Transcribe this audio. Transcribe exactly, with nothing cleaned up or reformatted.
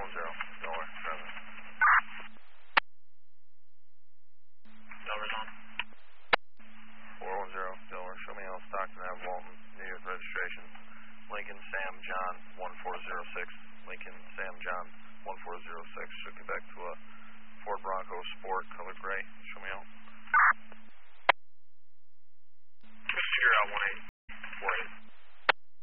one zero, Delaware, present. Delaware on. four one zero, Delaware, show me L Stockton Ave, Walton, New York registration. Lincoln Sam John, one four zero six. Lincoln Sam John, one four zero six. Should get back to a Ford Bronco Sport, color gray. Show me L. Figure out one eight.